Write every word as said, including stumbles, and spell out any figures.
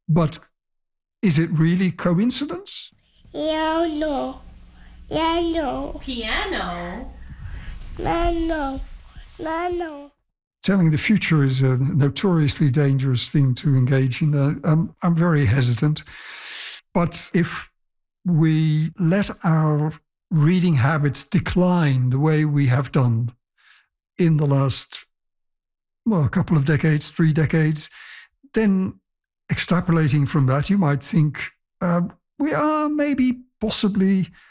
But is it really coincidence? Piano. Piano. Piano? Nano. Nano. Telling the future is a notoriously dangerous thing to engage in. Uh, I'm, I'm very hesitant. But if we let our reading habits decline the way we have done in the last, well, a couple of decades, three decades, then extrapolating from that, you might think uh, we are maybe possibly